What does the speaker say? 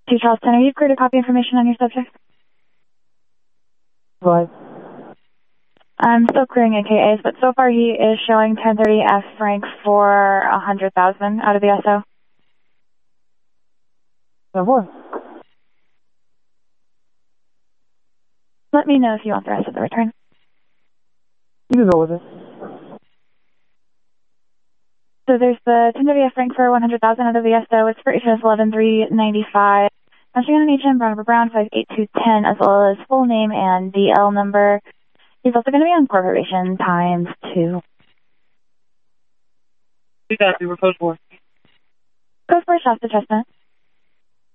To Charles 10, you've cleared a copy information on your subject? What? I'm still clearing AKAs, but so far he is showing 1030 F franc for 100,000 out of the SO. What? Let me know if you want the rest of the return. You can go with it. So there's the 1030 F franc for 100,000 out of the SO. It's for HS 11395. Punching on an HM Brown 58210, as well as full name and DL number. He's also going to be on corporation times 2. We got you. We're code 4. Code 4, Shasta Chestnut.